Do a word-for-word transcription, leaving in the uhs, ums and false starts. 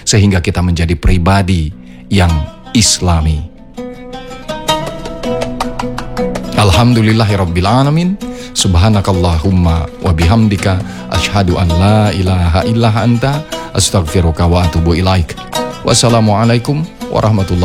sehingga kita menjadi pribadi yang islami. Alhamdulillahirabbil alamin. Subhanakallahumma wa bihamdika asyhadu an la ilaha illa anta astaghfiruka wa atubu ilaik. Wassalamualaikum warahmatullahi